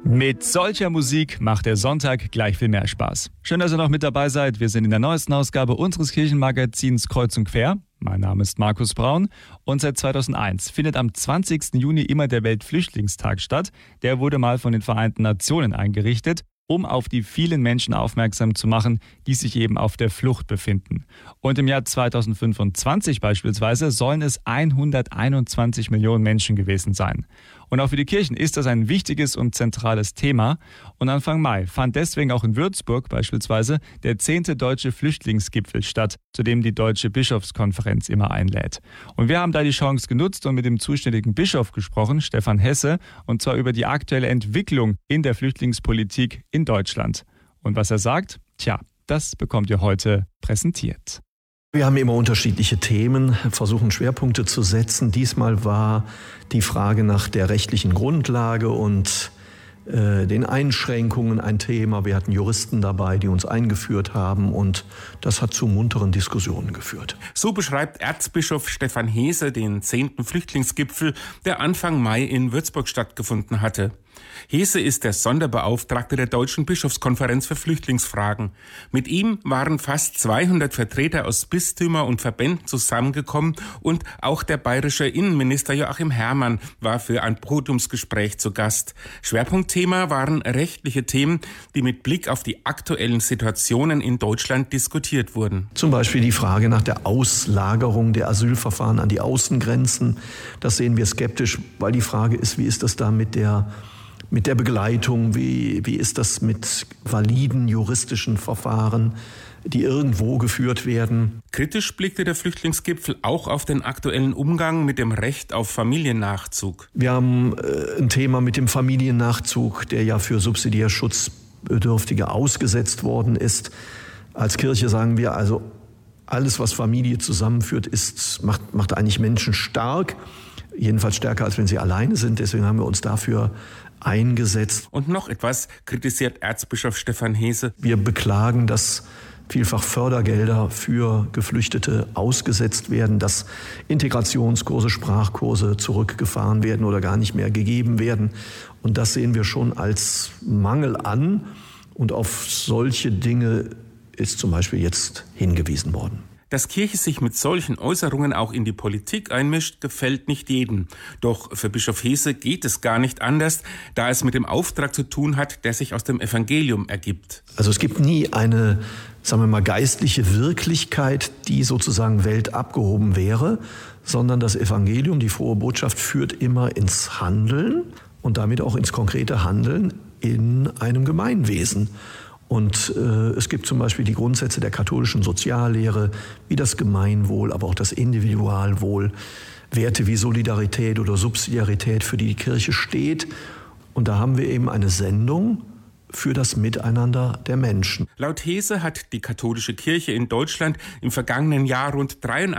Mit solcher Musik macht der Sonntag gleich viel mehr Spaß. Schön, dass ihr noch mit dabei seid. Wir sind in der neuesten Ausgabe unseres Kirchenmagazins Kreuz und Quer. Mein Name ist Markus Braun und seit 2001 findet am 20. Juni immer der Weltflüchtlingstag statt. Der wurde mal von den Vereinten Nationen eingerichtet, um auf die vielen Menschen aufmerksam zu machen, die sich eben auf der Flucht befinden. Und im Jahr 2025 beispielsweise sollen es 121 Millionen Menschen gewesen sein. Und auch für die Kirchen ist das ein wichtiges und zentrales Thema. Und Anfang Mai fand deswegen auch in Würzburg beispielsweise der 10. Deutsche Flüchtlingsgipfel statt, zu dem die Deutsche Bischofskonferenz immer einlädt. Und wir haben da die Chance genutzt und mit dem zuständigen Bischof gesprochen, Stefan Hesse, und zwar über die aktuelle Entwicklung in der Flüchtlingspolitik in Deutschland. Und was er sagt, das bekommt ihr heute präsentiert. Wir haben immer unterschiedliche Themen, versuchen Schwerpunkte zu setzen. Diesmal war die Frage nach der rechtlichen Grundlage und den Einschränkungen ein Thema. Wir hatten Juristen dabei, die uns eingeführt haben, und das hat zu munteren Diskussionen geführt. So beschreibt Erzbischof Stefan Hesse den 10. Flüchtlingsgipfel, der Anfang Mai in Würzburg stattgefunden hatte. Hesse ist der Sonderbeauftragte der Deutschen Bischofskonferenz für Flüchtlingsfragen. Mit ihm waren fast 200 Vertreter aus Bistümern und Verbänden zusammengekommen und auch der bayerische Innenminister Joachim Herrmann war für ein Podiumsgespräch zu Gast. Schwerpunktthema waren rechtliche Themen, die mit Blick auf die aktuellen Situationen in Deutschland diskutiert wurden. Zum Beispiel die Frage nach der Auslagerung der Asylverfahren an die Außengrenzen. Das sehen wir skeptisch, weil die Frage ist, wie ist das da mit der Begleitung, wie ist das mit validen juristischen Verfahren, die irgendwo geführt werden. Kritisch blickte der Flüchtlingsgipfel auch auf den aktuellen Umgang mit dem Recht auf Familiennachzug. Wir haben ein Thema mit dem Familiennachzug, der ja für subsidiär Schutzbedürftige ausgesetzt worden ist. Als Kirche sagen wir also, alles, was Familie zusammenführt, macht eigentlich Menschen stark. Jedenfalls stärker, als wenn sie alleine sind. Deswegen haben wir uns dafür eingesetzt. Und noch etwas kritisiert Erzbischof Stefan Hesse. Wir beklagen, dass vielfach Fördergelder für Geflüchtete ausgesetzt werden, dass Integrationskurse, Sprachkurse zurückgefahren werden oder gar nicht mehr gegeben werden. Und das sehen wir schon als Mangel an. Und auf solche Dinge ist zum Beispiel jetzt hingewiesen worden. Dass Kirche sich mit solchen Äußerungen auch in die Politik einmischt, gefällt nicht jedem. Doch für Bischof Hesse geht es gar nicht anders, da es mit dem Auftrag zu tun hat, der sich aus dem Evangelium ergibt. Also es gibt nie eine, sagen wir mal, geistliche Wirklichkeit, die sozusagen weltabgehoben wäre, sondern das Evangelium, die frohe Botschaft, führt immer ins Handeln und damit auch ins konkrete Handeln in einem Gemeinwesen. Und es gibt zum Beispiel die Grundsätze der katholischen Soziallehre, wie das Gemeinwohl, aber auch das Individualwohl, Werte wie Solidarität oder Subsidiarität, für die die Kirche steht. Und da haben wir eben eine Sendung für das Miteinander der Menschen. Laut Hesse hat die katholische Kirche in Deutschland im vergangenen Jahr rund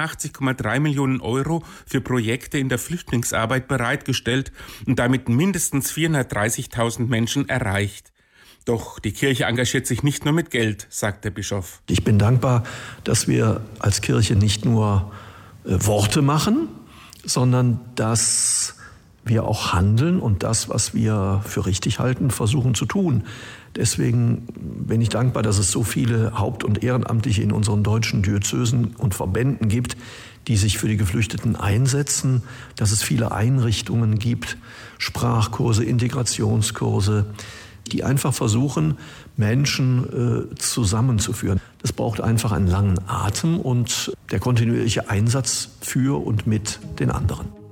83,3 Millionen Euro für Projekte in der Flüchtlingsarbeit bereitgestellt und damit mindestens 430.000 Menschen erreicht. Doch die Kirche engagiert sich nicht nur mit Geld, sagt der Bischof. Ich bin dankbar, dass wir als Kirche nicht nur Worte machen, sondern dass wir auch handeln und das, was wir für richtig halten, versuchen zu tun. Deswegen bin ich dankbar, dass es so viele Haupt- und Ehrenamtliche in unseren deutschen Diözesen und Verbänden gibt, die sich für die Geflüchteten einsetzen, dass es viele Einrichtungen gibt, Sprachkurse, Integrationskurse, die einfach versuchen, Menschen zusammenzuführen. Das braucht einfach einen langen Atem und der kontinuierliche Einsatz für und mit den anderen.